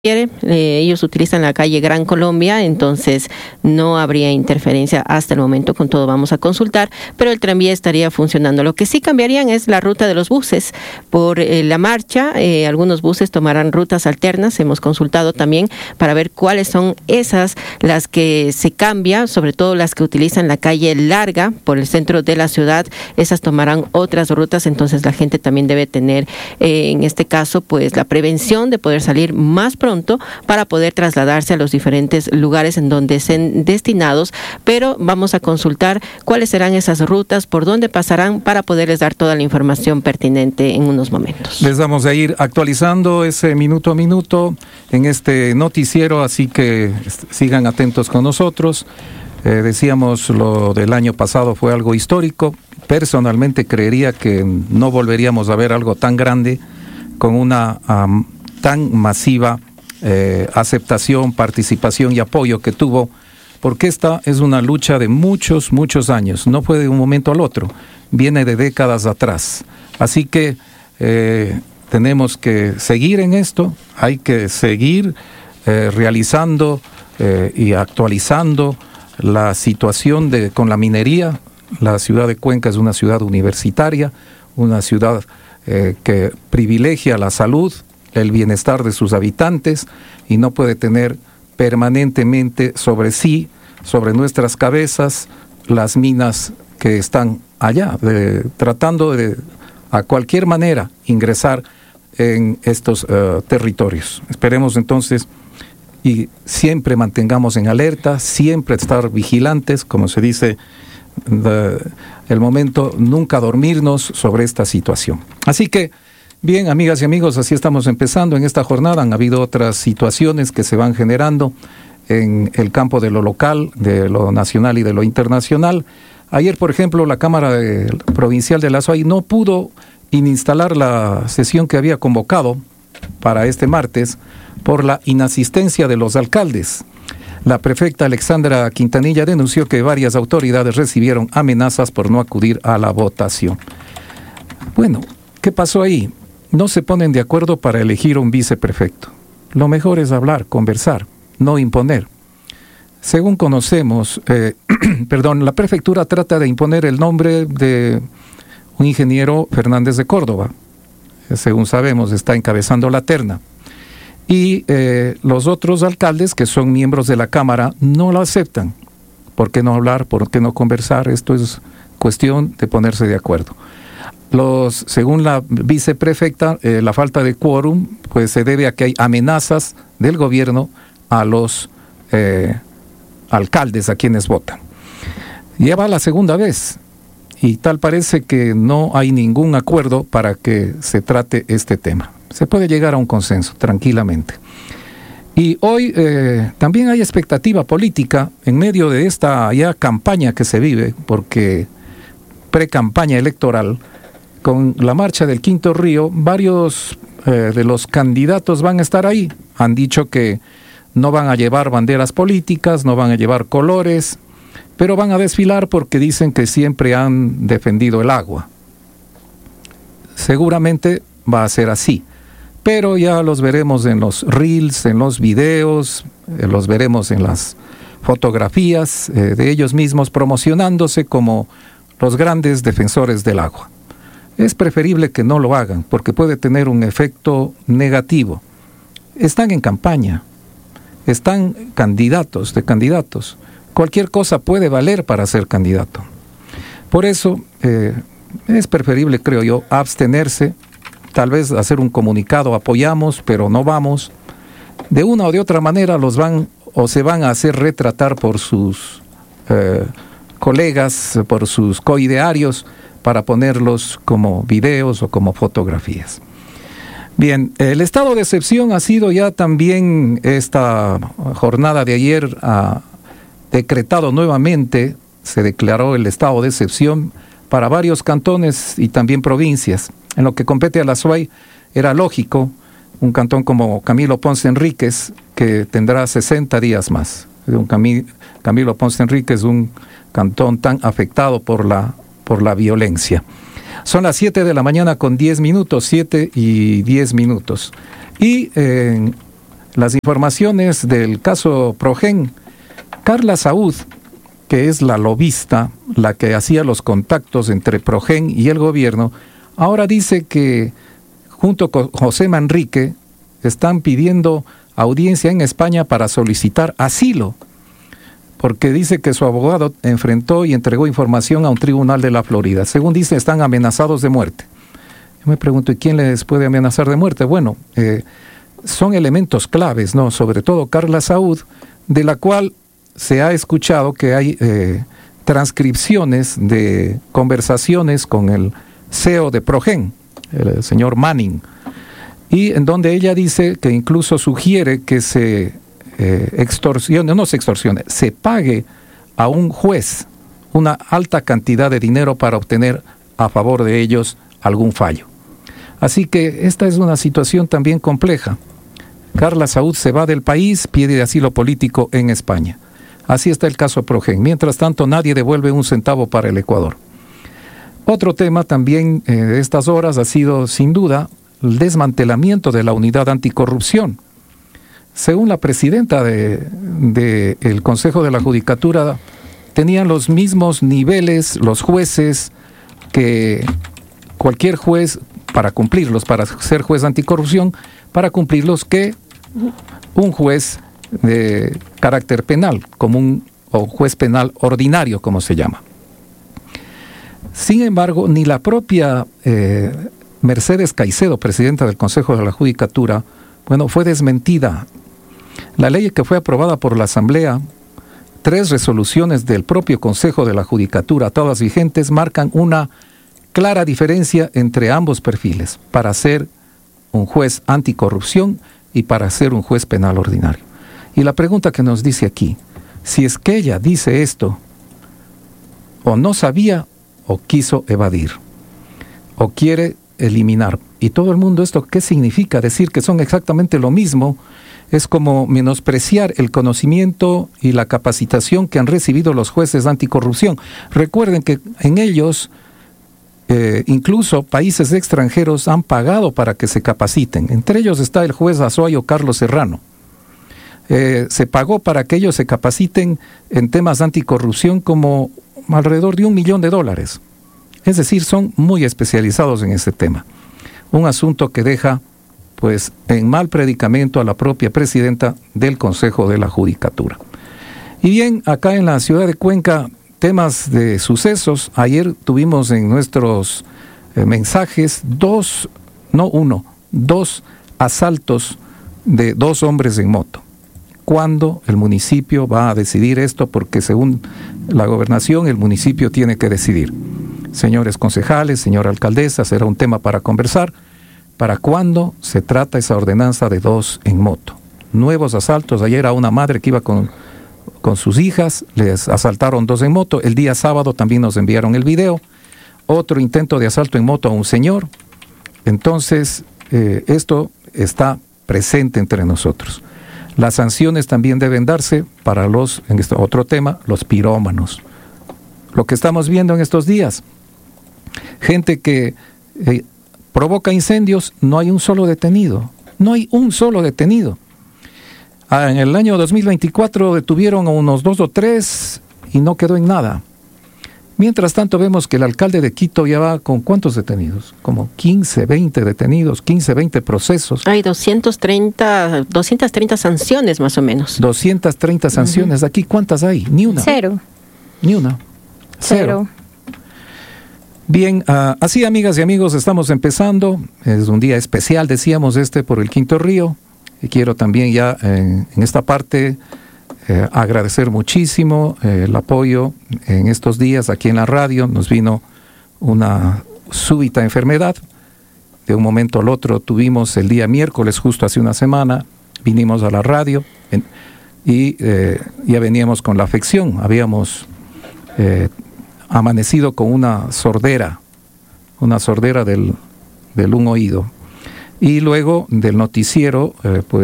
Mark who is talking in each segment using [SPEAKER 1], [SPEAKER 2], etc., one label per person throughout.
[SPEAKER 1] Ellos utilizan la calle Gran Colombia, entonces no habría interferencia hasta el momento. Con todo vamos a consultar, pero el tranvía estaría funcionando. Lo que sí cambiarían es la ruta de los buses. Por la marcha, algunos buses tomarán rutas alternas. Hemos consultado también para ver cuáles son esas, las que se cambian, sobre todo las que utilizan la calle larga por el centro de la ciudad. Esas tomarán otras rutas, entonces la gente también debe tener, en este caso, pues la prevención de poder salir más pronto para poder trasladarse a los diferentes lugares en donde estén destinados, pero vamos a consultar cuáles serán esas rutas, por dónde pasarán, para poderles dar toda la información pertinente en unos momentos.
[SPEAKER 2] Les vamos a ir actualizando ese minuto a minuto en este noticiero, así que sigan atentos con nosotros. Decíamos, lo del año pasado fue algo histórico. Personalmente creería que no volveríamos a ver algo tan grande, con una tan masiva aceptación, participación y apoyo que tuvo, porque esta es una lucha de muchos años, no fue de un momento al otro, viene de décadas atrás. Así que tenemos que seguir en esto, hay que seguir realizando y actualizando la situación con la minería. La ciudad de Cuenca es una ciudad universitaria, una ciudad que privilegia la salud, el bienestar de sus habitantes, y no puede tener permanentemente sobre sí, sobre nuestras cabezas, las minas que están allá, tratando de a cualquier manera ingresar en estos territorios. Esperemos entonces y siempre mantengamos en alerta, siempre estar vigilantes, como se dice, el momento, nunca dormirnos sobre esta situación. Así que, bien, amigas y amigos, así estamos empezando en esta jornada. Han habido otras situaciones que se van generando en el campo de lo local, de lo nacional y de lo internacional. Ayer, por ejemplo, la Cámara Provincial de la SUAY no pudo instalar la sesión que había convocado para este martes por la inasistencia de los alcaldes. La prefecta Alexandra Quintanilla denunció que varias autoridades recibieron amenazas por no acudir a la votación. Bueno, ¿qué pasó ahí? No se ponen de acuerdo para elegir un viceprefecto. Lo mejor es hablar, conversar, no imponer. Según conocemos, la prefectura trata de imponer el nombre de un ingeniero Fernández de Córdoba. Según sabemos, está encabezando la terna. Y los otros alcaldes, que son miembros de la Cámara, no lo aceptan. ¿Por qué no hablar? ¿Por qué no conversar? Esto es cuestión de ponerse de acuerdo. Según la viceprefecta, la falta de quórum pues se debe a que hay amenazas del gobierno a los alcaldes, a quienes votan. Ya va la segunda vez y tal parece que no hay ningún acuerdo para que se trate este tema. Se puede llegar a un consenso tranquilamente. Y hoy también hay expectativa política en medio de esta ya campaña que se vive, porque pre-campaña electoral. Con la marcha del Quinto Río, varios de los candidatos van a estar ahí. Han dicho que no van a llevar banderas políticas, no van a llevar colores, pero van a desfilar porque dicen que siempre han defendido el agua. Seguramente va a ser así, pero ya los veremos en los reels, en los videos, los veremos en las fotografías de ellos mismos promocionándose como los grandes defensores del agua. Es preferible que no lo hagan porque puede tener un efecto negativo. Están en campaña, están candidatos. Cualquier cosa puede valer para ser candidato. Por eso es preferible, creo yo, abstenerse, tal vez hacer un comunicado, apoyamos, pero no vamos. De una o de otra manera se van a hacer retratar por sus colegas, por sus coidearios, para ponerlos como videos o como fotografías. Bien, el estado de excepción ha sido ya también esta jornada de ayer decretado nuevamente, se declaró el estado de excepción para varios cantones y también provincias. En lo que compete a la SUAY era lógico un cantón como Camilo Ponce Enríquez, que tendrá 60 días más. Camilo Ponce Enríquez es un cantón tan afectado por la violencia. Son las 7 de la mañana con 10 minutos, 7 y 10 minutos. Y las informaciones del caso Progen, Carla Saúd, que es la lobista, la que hacía los contactos entre Progen y el gobierno, ahora dice que junto con José Manrique están pidiendo audiencia en España para solicitar asilo, porque dice que su abogado enfrentó y entregó información a un tribunal de la Florida. Según dice, están amenazados de muerte. Yo me pregunto, ¿y quién les puede amenazar de muerte? Bueno, son elementos claves, ¿no? Sobre todo Carla Saúd, de la cual se ha escuchado que hay transcripciones de conversaciones con el CEO de Progen, el señor Manning, y en donde ella dice que incluso sugiere que se se pague a un juez una alta cantidad de dinero para obtener a favor de ellos algún fallo. Así que esta es una situación también compleja. Carla Saúd se va del país, pide asilo político en España. Así está el caso Progen. Mientras tanto, nadie devuelve un centavo para el Ecuador. Otro tema también de estas horas ha sido, sin duda, el desmantelamiento de la unidad anticorrupción. Según la presidenta del Consejo de la Judicatura, tenían los mismos niveles los jueces que cualquier juez para cumplirlos, para ser juez anticorrupción, para cumplirlos que un juez de carácter penal, común o juez penal ordinario, como se llama. Sin embargo, ni la propia Mercedes Caicedo, presidenta del Consejo de la Judicatura, fue desmentida. La ley que fue aprobada por la Asamblea, 3 resoluciones del propio Consejo de la Judicatura, todas vigentes, marcan una clara diferencia entre ambos perfiles, para ser un juez anticorrupción y para ser un juez penal ordinario. Y la pregunta que nos dice aquí, si es que ella dice esto, o no sabía, o quiso evadir, o quiere eliminar. Y todo el mundo, ¿esto qué significa? Decir que son exactamente lo mismo es como menospreciar el conocimiento y la capacitación que han recibido los jueces anticorrupción. Recuerden que en ellos, incluso países extranjeros han pagado para que se capaciten. Entre ellos está el juez azuayo Carlos Serrano. Se pagó para que ellos se capaciten en temas anticorrupción como alrededor de $1 millón. Es decir, son muy especializados en este tema. Un asunto que deja pues en mal predicamento a la propia presidenta del Consejo de la Judicatura. Y bien, acá en la ciudad de Cuenca, temas de sucesos. Ayer tuvimos en nuestros mensajes 2 asaltos de 2 hombres en moto. ¿Cuándo el municipio va a decidir esto? Porque según la gobernación, el municipio tiene que decidir. Señores concejales, señora alcaldesa, será un tema para conversar. ¿Para cuándo se trata esa ordenanza de 2 en moto? Nuevos asaltos. Ayer a una madre que iba con sus hijas, les asaltaron 2 en moto. El día sábado también nos enviaron el video. Otro intento de asalto en moto a un señor. Entonces, esto está presente entre nosotros. Las sanciones también deben darse para en este otro tema, los pirómanos. Lo que estamos viendo en estos días. Gente que provoca incendios, no hay un solo detenido. No hay un solo detenido. En el año 2024 detuvieron a unos 2 o 3 y no quedó en nada. Mientras tanto vemos que el alcalde de Quito ya va con ¿cuántos detenidos? Como 15, 20 detenidos, 15, 20 procesos.
[SPEAKER 1] Hay 230 sanciones más o menos.
[SPEAKER 2] 230 sanciones. Aquí ¿cuántas hay? Ni una.
[SPEAKER 3] 0.
[SPEAKER 2] Ni una. 0. Bien, así amigas y amigos, estamos empezando. Es un día especial, decíamos, por el Quinto Río. Y quiero también ya en esta parte agradecer muchísimo el apoyo en estos días aquí en la radio. Nos vino una súbita enfermedad. De un momento al otro tuvimos el día miércoles, justo hace una semana, vinimos a la radio y ya veníamos con la afección. Habíamos amanecido con una sordera del un oído. Y luego del noticiero,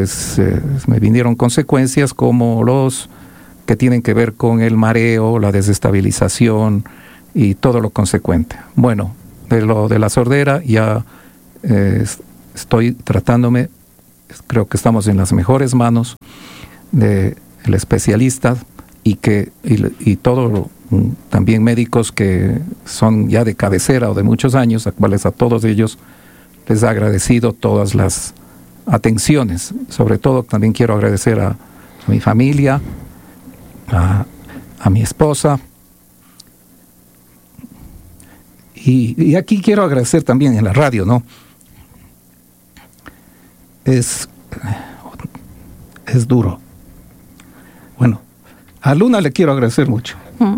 [SPEAKER 2] me vinieron consecuencias como los que tienen que ver con el mareo, la desestabilización y todo lo consecuente. Bueno, de lo de la sordera ya estoy tratándome creo que estamos en las mejores manos del especialista y todo, también médicos que son ya de cabecera o de muchos años, a cuales a todos ellos les he agradecido todas las atenciones. Sobre todo también quiero agradecer a mi familia, a mi esposa, y aquí quiero agradecer también en la radio, ¿no? Es duro. Bueno, a Luna le quiero agradecer mucho.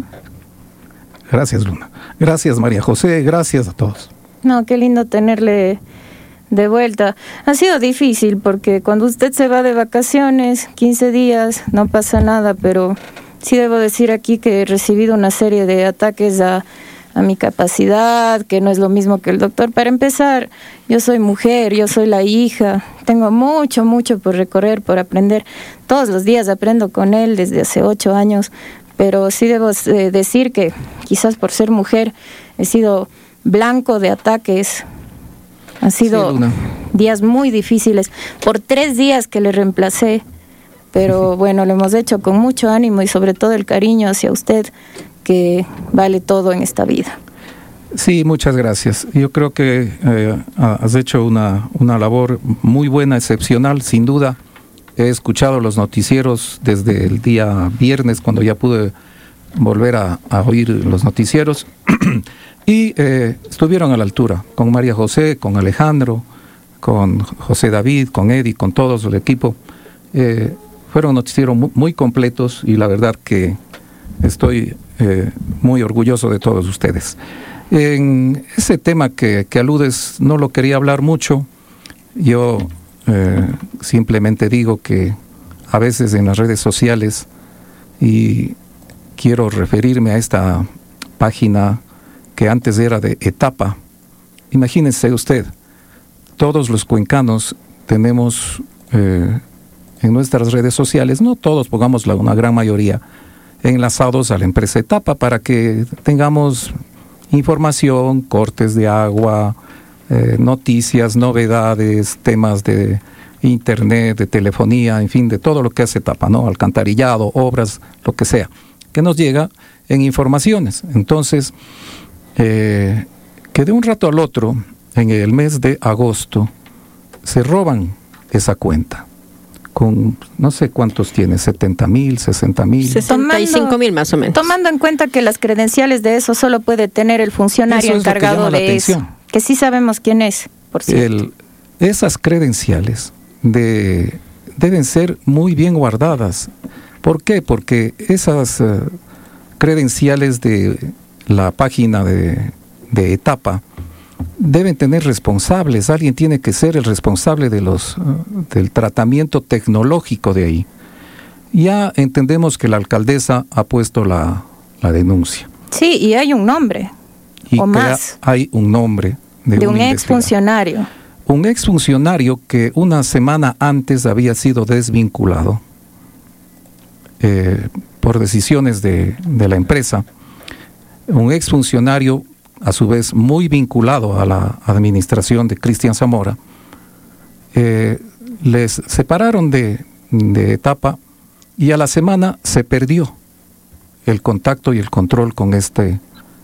[SPEAKER 2] Gracias, Luna. Gracias, María José. Gracias a todos.
[SPEAKER 3] No, qué lindo tenerle de vuelta. Ha sido difícil porque cuando usted se va de vacaciones, 15 días, no pasa nada, pero sí debo decir aquí que he recibido una serie de ataques a mi capacidad, que no es lo mismo que el doctor. Para empezar, yo soy mujer, yo soy la hija, tengo mucho por recorrer, por aprender. Todos los días aprendo con él desde hace 8 años, pero sí debo decir que quizás por ser mujer he sido blanco de ataques. Han sido días muy difíciles. Por 3 días que le reemplacé, pero bueno, lo hemos hecho con mucho ánimo y sobre todo el cariño hacia usted, que vale todo en esta vida.
[SPEAKER 2] Sí, muchas gracias. Yo creo que has hecho una labor muy buena, excepcional, sin duda. He escuchado los noticieros desde el día viernes, cuando ya pude volver a oír los noticieros, y estuvieron a la altura, con María José, con Alejandro, con José David, con Eddie, con todos el equipo. Fueron noticieros muy completos y la verdad que estoy muy orgulloso de todos ustedes. En ese tema que aludes, no lo quería hablar mucho. Yo simplemente digo que a veces en las redes sociales, y quiero referirme a esta página que antes era de Etapa. Imagínense usted, todos los cuencanos tenemos en nuestras redes sociales, no todos, pongamos una gran mayoría, enlazados a la empresa Etapa para que tengamos información, cortes de agua, noticias, novedades, temas de internet, de telefonía, en fin, de todo lo que hace Etapa, ¿no? Alcantarillado, obras, lo que sea, que nos llega en informaciones. Entonces, que de un rato al otro, en el mes de agosto, se roban esa cuenta. Con no sé cuántos tiene, 70,000, 60,000.
[SPEAKER 1] 65,000 más o menos.
[SPEAKER 3] Tomando en cuenta que las credenciales de eso solo puede tener el funcionario encargado de eso, que sí sabemos quién es, por cierto.
[SPEAKER 2] Esas credenciales deben ser muy bien guardadas. ¿Por qué? Porque esas credenciales de la página de Etapa deben tener responsables. Alguien tiene que ser el responsable del tratamiento tecnológico de ahí. Ya entendemos que la alcaldesa ha puesto la denuncia.
[SPEAKER 3] Sí, y hay un nombre,
[SPEAKER 2] y
[SPEAKER 3] o más.
[SPEAKER 2] Hay un nombre de un
[SPEAKER 3] exfuncionario.
[SPEAKER 2] Un exfuncionario que una semana antes había sido desvinculado por decisiones de la empresa. Un exfuncionario, a su vez muy vinculado a la administración de Cristian Zamora, les separaron de Etapa y a la semana se perdió el contacto y el control con esta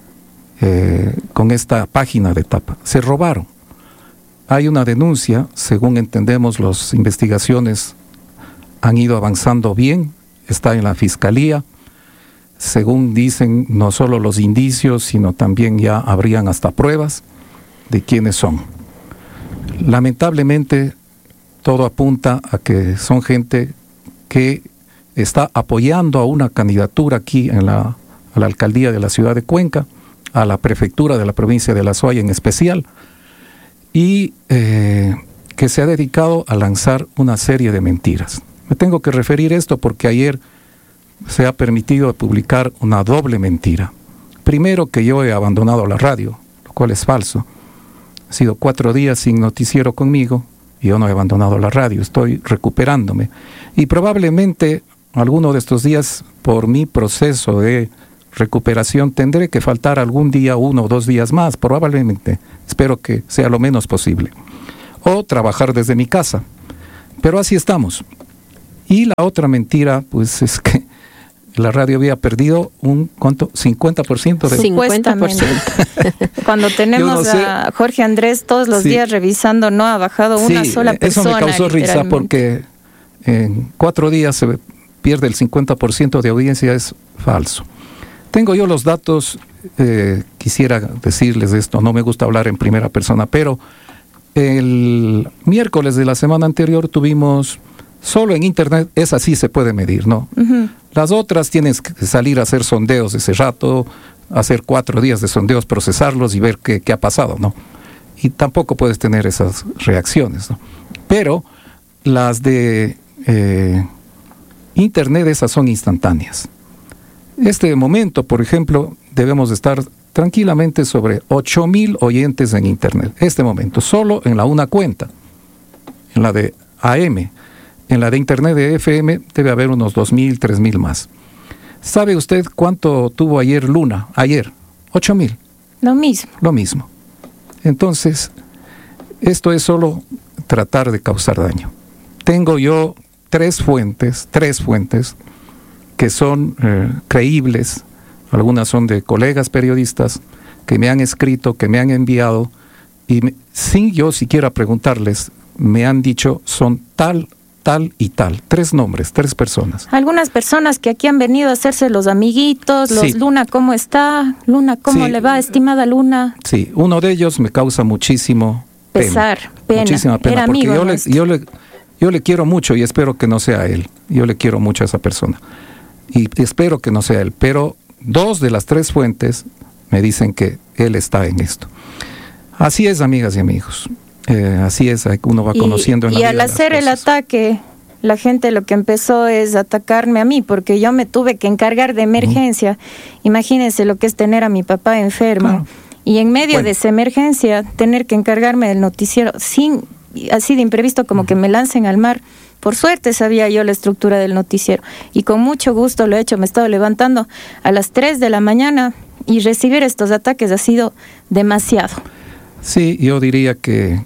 [SPEAKER 2] página de Etapa. Se robaron. Hay una denuncia, según entendemos, las investigaciones han ido avanzando bien, está en la fiscalía. Según dicen, no solo los indicios, sino también ya habrían hasta pruebas de quiénes son. Lamentablemente, todo apunta a que son gente que está apoyando a una candidatura aquí a la alcaldía de la ciudad de Cuenca, a la prefectura de la provincia de La Suaya en especial, y que se ha dedicado a lanzar una serie de mentiras. Me tengo que referir a esto porque ayer se ha permitido publicar una doble mentira. Primero, que yo he abandonado la radio, lo cual es falso. Ha sido 4 días sin noticiero conmigo y yo no he abandonado la radio, estoy recuperándome. Y probablemente alguno de estos días, por mi proceso de recuperación, tendré que faltar algún día, 1 o 2 días más, probablemente. Espero que sea lo menos posible. O trabajar desde mi casa. Pero así estamos. Y la otra mentira, pues es que la radio había perdido ¿cuánto? 50% de...
[SPEAKER 1] 50%.
[SPEAKER 3] Cuando tenemos a Jorge Andrés todos los días revisando, no ha bajado una sola persona.
[SPEAKER 2] Eso me causó risa porque en 4 días se pierde el 50% de audiencia, es falso. Tengo yo los datos, quisiera decirles esto, no me gusta hablar en primera persona, pero el miércoles de la semana anterior tuvimos, solo en internet, esa sí se puede medir, ¿no? Uh-huh. Las otras tienes que salir a hacer sondeos ese rato, hacer 4 días de sondeos, procesarlos y ver qué ha pasado, ¿no? Y tampoco puedes tener esas reacciones, ¿no? Pero las de internet, esas son instantáneas. Este momento, por ejemplo, debemos estar tranquilamente sobre 8,000 oyentes en internet. Este momento, solo en la una cuenta, en la de AM. En la de internet de FM debe haber unos 2,000, 3,000 más. ¿Sabe usted cuánto tuvo ayer Luna? Ayer, 8,000.
[SPEAKER 3] Lo mismo.
[SPEAKER 2] Entonces, esto es solo tratar de causar daño. Tengo yo 3 fuentes que son creíbles. Algunas son de colegas periodistas que me han escrito, que me han enviado, y sin yo siquiera preguntarles, me han dicho, son tal y tal. 3 nombres, 3 personas.
[SPEAKER 3] Algunas personas que aquí han venido a hacerse los amiguitos, los Luna, ¿cómo está? Luna, ¿cómo le va, estimada Luna?
[SPEAKER 2] Sí, uno de ellos me causa muchísimo
[SPEAKER 3] pena.
[SPEAKER 2] Muchísima pena,
[SPEAKER 3] era
[SPEAKER 2] porque
[SPEAKER 3] amigo
[SPEAKER 2] yo le quiero mucho y espero que no sea él. Yo le quiero mucho a esa persona. Y espero que no sea él, pero 2 de las 3 fuentes me dicen que él está en esto. Así es, amigas y amigos. Así es, uno va conociendo en la vida.
[SPEAKER 3] Y al hacer el ataque, la gente lo que empezó es atacarme a mí, porque yo me tuve que encargar de emergencia. Imagínense lo que es tener a mi papá enfermo. Claro. Y en medio de esa emergencia, tener que encargarme del noticiero, así de imprevisto, como que me lancen al mar. Por suerte sabía yo la estructura del noticiero y con mucho gusto lo he hecho. Me he estado levantando a las 3 de la mañana y recibir estos ataques ha sido demasiado.
[SPEAKER 2] Sí, yo diría que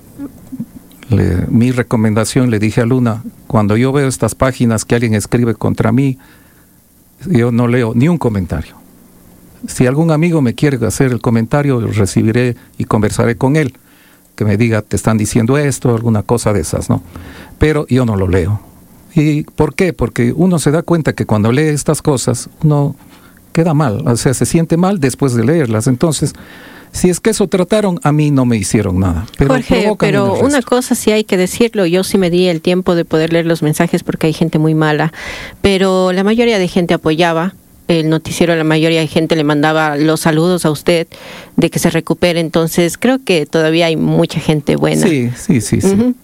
[SPEAKER 2] mi recomendación, le dije a Luna, cuando yo veo estas páginas que alguien escribe contra mí, yo no leo ni un comentario. Si algún amigo me quiere hacer el comentario, lo recibiré y conversaré con él. Que me diga, te están diciendo esto, alguna cosa de esas, ¿no? Pero yo no lo leo. ¿Y por qué? Porque uno se da cuenta que cuando lee estas cosas, uno queda mal, o sea, se siente mal después de leerlas. Entonces, si es que eso trataron, a mí no me hicieron nada. Pero
[SPEAKER 1] Jorge, pero una cosa sí hay que decirlo, yo sí me di el tiempo de poder leer los mensajes porque hay gente muy mala, pero la mayoría de gente apoyaba el noticiero, la mayoría de gente le mandaba los saludos a usted de que se recupere, entonces creo que todavía hay mucha gente buena.
[SPEAKER 2] Sí. Uh-huh.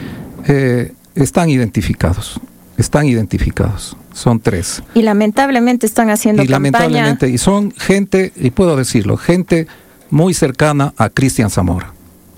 [SPEAKER 2] Están identificados, son 3.
[SPEAKER 3] Y lamentablemente están haciendo campaña.
[SPEAKER 2] Y son gente, y puedo decirlo, gente muy cercana a Cristian Zamora.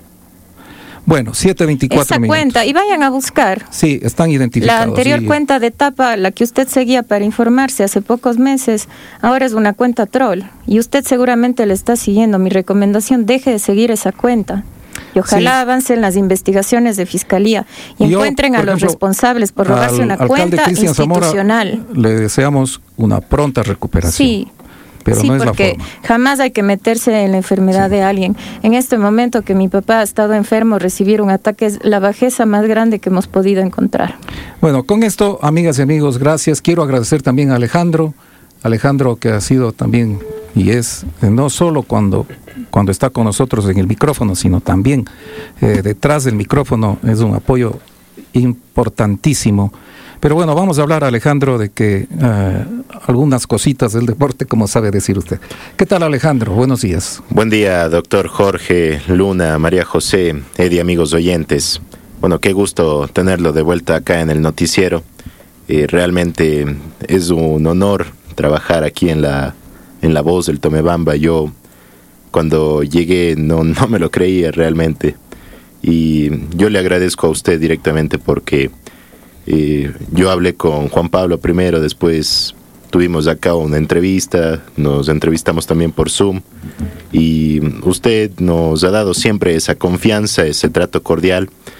[SPEAKER 2] Bueno, 7:24
[SPEAKER 3] esa
[SPEAKER 2] minutos.
[SPEAKER 3] cuenta, y vayan a buscar.
[SPEAKER 2] Sí, están identificados.
[SPEAKER 3] La anterior cuenta de tapa, la que usted seguía para informarse hace pocos meses, ahora es una cuenta troll. Y usted seguramente le está siguiendo. Mi recomendación, deje de seguir esa cuenta. Y ojalá avancen las investigaciones de Fiscalía y encuentren a los responsables por robarse una cuenta institucional.
[SPEAKER 2] Zamora, le deseamos una pronta recuperación.
[SPEAKER 3] Sí.
[SPEAKER 2] Pero no es
[SPEAKER 3] porque
[SPEAKER 2] la forma.
[SPEAKER 3] Jamás hay que meterse en la enfermedad de alguien. En este momento que mi papá ha estado enfermo, recibir un ataque es la bajeza más grande que hemos podido encontrar.
[SPEAKER 2] Bueno, con esto, amigas y amigos, gracias. Quiero agradecer también a Alejandro, que ha sido también y es no solo cuando está con nosotros en el micrófono, sino también detrás del micrófono, es un apoyo importantísimo. Pero bueno, vamos a hablar, Alejandro, de que algunas cositas del deporte, como sabe decir usted. ¿Qué tal, Alejandro? Buenos días.
[SPEAKER 4] Buen día, doctor Jorge, Luna, María José, Eddie, amigos oyentes. Bueno, qué gusto tenerlo de vuelta acá en el noticiero. Realmente es un honor trabajar aquí en la voz del Tomebamba. Yo cuando llegué no me lo creía realmente. Y yo le agradezco a usted directamente porque yo hablé con Juan Pablo primero, después tuvimos acá una entrevista, nos entrevistamos también por Zoom y usted nos ha dado siempre esa confianza, ese trato cordial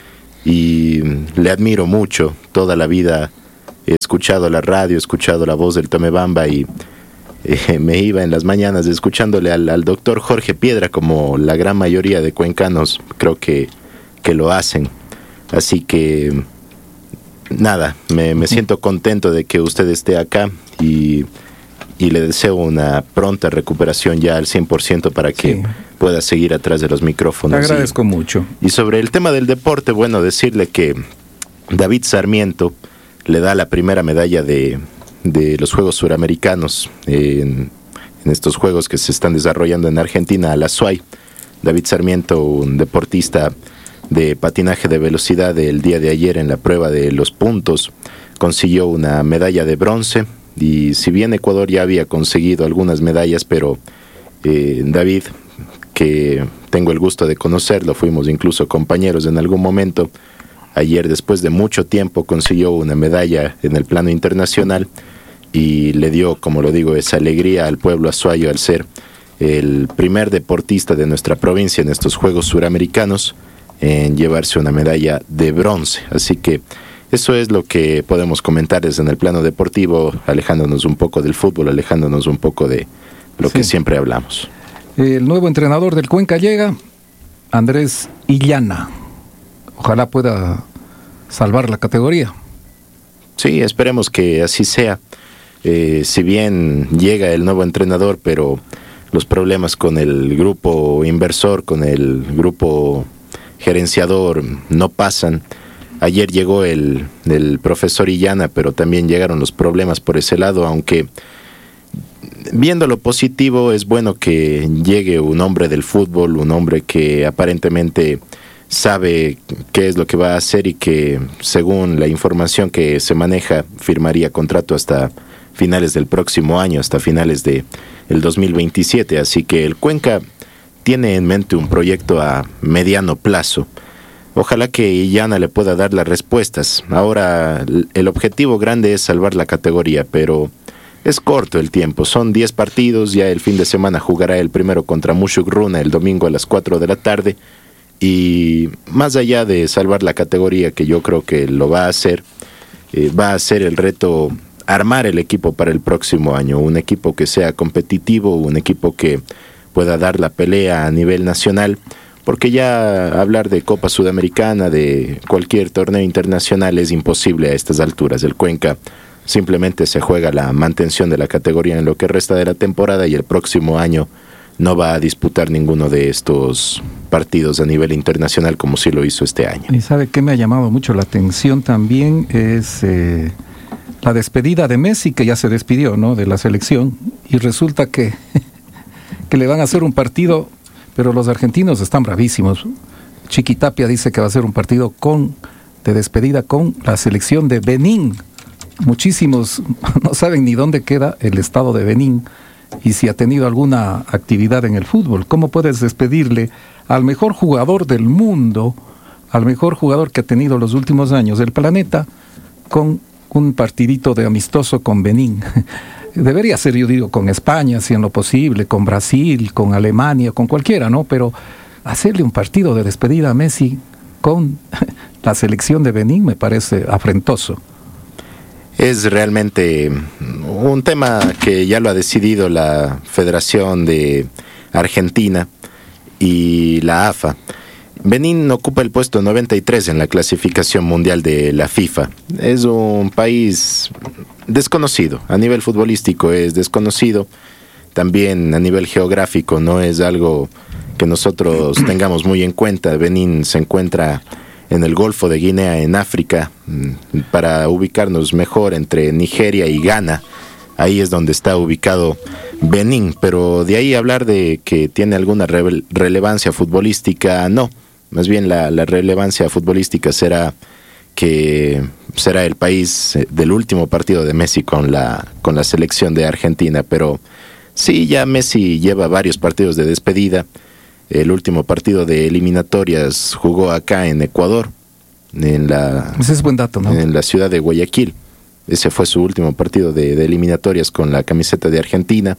[SPEAKER 4] y le admiro mucho. Toda la vida he escuchado la radio, he escuchado la voz del Tomebamba y me iba en las mañanas escuchándole al doctor Jorge Piedra, como la gran mayoría de cuencanos creo que lo hacen. Así que nada, me siento contento de que usted esté acá y le deseo una pronta recuperación ya al 100% para que pueda seguir atrás de los micrófonos.
[SPEAKER 2] Te agradezco mucho.
[SPEAKER 4] Y sobre el tema del deporte, bueno, decirle que David Sarmiento le da la primera medalla de los Juegos Suramericanos en estos Juegos que se están desarrollando en Argentina a la SUAY. David Sarmiento, un deportista de patinaje de velocidad, el día de ayer en la prueba de los puntos consiguió una medalla de bronce. Y si bien Ecuador ya había conseguido algunas medallas, pero David, que tengo el gusto de conocerlo, fuimos incluso compañeros en algún momento, ayer después de mucho tiempo consiguió una medalla en el plano internacional y le dio, como lo digo, esa alegría al pueblo azuayo al ser el primer deportista de nuestra provincia en estos Juegos Suramericanos en llevarse una medalla de bronce. Así que eso es lo que podemos comentarles en el plano deportivo, alejándonos un poco del fútbol, alejándonos un poco de lo que siempre hablamos.
[SPEAKER 2] El nuevo entrenador del Cuenca llega, Andrés Illana. Ojalá pueda salvar la categoría.
[SPEAKER 4] Sí, esperemos que así sea. Si bien llega el nuevo entrenador, pero los problemas con el grupo inversor, con el grupo gerenciador no pasan. Ayer llegó el profesor Illana, pero también llegaron los problemas por ese lado, aunque viendo lo positivo es bueno que llegue un hombre del fútbol, un hombre que aparentemente sabe qué es lo que va a hacer y que, según la información que se maneja, firmaría contrato hasta finales del próximo año, hasta finales del 2027. Así que el Cuenca tiene en mente un proyecto a mediano plazo. Ojalá que Illana le pueda dar las respuestas. Ahora el objetivo grande es salvar la categoría, pero es corto el tiempo. Son 10 partidos, ya el fin de semana jugará el primero contra Mushuk Runa el domingo a las 4 de la tarde. Y más allá de salvar la categoría, que yo creo que lo va a hacer el reto armar el equipo para el próximo año. Un equipo que sea competitivo, un equipo que pueda dar la pelea a nivel nacional. Porque ya hablar de Copa Sudamericana, de cualquier torneo internacional es imposible a estas alturas. El Cuenca simplemente se juega la mantención de la categoría en lo que resta de la temporada y el próximo año no va a disputar ninguno de estos partidos a nivel internacional como sí lo hizo este año.
[SPEAKER 2] Y sabe que me ha llamado mucho la atención también es la despedida de Messi, que ya se despidió, ¿no?, de la selección, y resulta que le van a hacer un partido. Pero los argentinos están bravísimos. Chiqui Tapia dice que va a ser un partido de despedida con la selección de Benín. Muchísimos no saben ni dónde queda el estado de Benín y si ha tenido alguna actividad en el fútbol. ¿Cómo puedes despedirle al mejor jugador del mundo, al mejor jugador que ha tenido los últimos años del planeta, con un partidito de amistoso con Benín? Debería ser, yo digo, con España, si en lo posible, con Brasil, con Alemania, con cualquiera, ¿no? Pero hacerle un partido de despedida a Messi con la selección de Benín me parece afrentoso.
[SPEAKER 4] Es realmente un tema que ya lo ha decidido la Federación de Argentina y la AFA. Benín ocupa el puesto 93 en la clasificación mundial de la FIFA. Es un país desconocido, a nivel futbolístico es desconocido, también a nivel geográfico no es algo que nosotros tengamos muy en cuenta. Benín se encuentra en el Golfo de Guinea, en África, para ubicarnos mejor entre Nigeria y Ghana. Ahí es donde está ubicado Benín, pero de ahí hablar de que tiene alguna relevancia futbolística, no. Más bien la relevancia futbolística será que será el país del último partido de Messi con la selección de Argentina, pero sí, ya Messi lleva varios partidos de despedida. El último partido de eliminatorias jugó acá en Ecuador,
[SPEAKER 2] ese es buen dato, ¿no?,
[SPEAKER 4] en la ciudad de Guayaquil. Ese fue su último partido de eliminatorias con la camiseta de Argentina.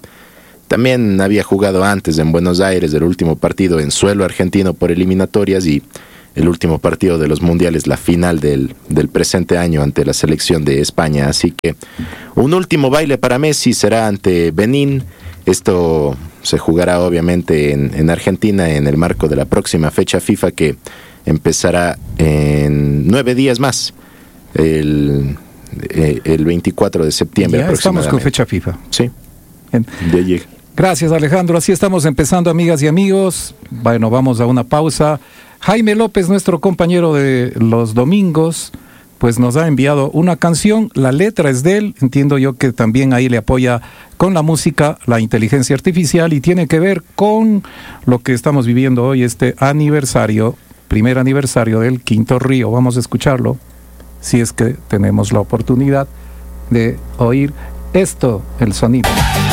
[SPEAKER 4] También había jugado antes en Buenos Aires el último partido en suelo argentino por eliminatorias y el último partido de los mundiales, la final del presente año ante la selección de España. Así que un último baile para Messi será ante Benín. Esto se jugará obviamente en Argentina en el marco de la próxima fecha FIFA, que empezará en 9 días más, el 24 de septiembre.
[SPEAKER 2] Ya estamos con fecha FIFA.
[SPEAKER 4] Sí,
[SPEAKER 2] ya llega. Gracias, Alejandro. Así estamos empezando, amigas y amigos. Bueno, vamos a una pausa. Jaime López, nuestro compañero de los domingos, pues nos ha enviado una canción. La letra es de él. Entiendo yo que también ahí le apoya con la música la inteligencia artificial, y tiene que ver con lo que estamos viviendo hoy, este aniversario, primer aniversario del Quinto Río. Vamos a escucharlo, si es que tenemos la oportunidad de oír esto, el sonido.